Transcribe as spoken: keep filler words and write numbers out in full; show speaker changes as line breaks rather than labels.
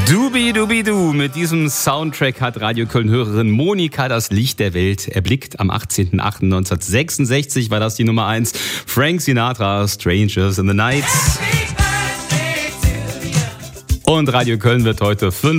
Dubi-Dubi-Du. Mit diesem Soundtrack hat Radio Köln-Hörerin Monika das Licht der Welt erblickt. Am achtzehnten achten neunzehnhundertsechsundsechzig war das die Nummer eins. Frank Sinatra, Strangers in the Night. Und Radio Köln wird heute fünf